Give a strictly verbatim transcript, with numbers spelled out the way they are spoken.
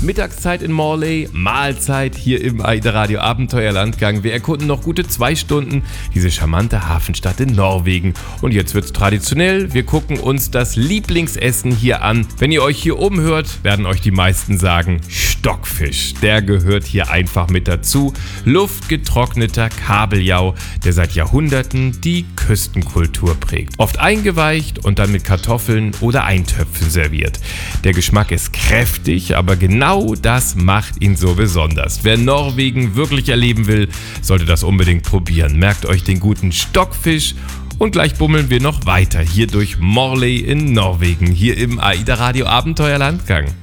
Mittagszeit in Morley, Mahlzeit hier im AIDA Radio Abenteuerlandgang. Wir erkunden noch gute zwei Stunden diese charmante Hafenstadt in Norwegen. Und jetzt wird's traditionell. Wir gucken uns das Lieblingsessen hier an. Wenn ihr euch hier oben hört, werden euch die meisten sagen, Stockfisch. Der gehört hier einfach mit dazu. Luftgetrockneter Kabeljau, der seit Jahrhunderten die Küstenkultur prägt. Oft eingeweicht und dann mit Kartoffeln oder Eintöpfen serviert. Der Geschmack ist kräftig, aber genau das macht ihn so besonders. Wer Norwegen wirklich erleben will, sollte das unbedingt probieren. Merkt euch den guten Stockfisch und gleich bummeln wir noch weiter hier durch Morley in Norwegen, hier im AIDA Radio Abenteuerlandgang.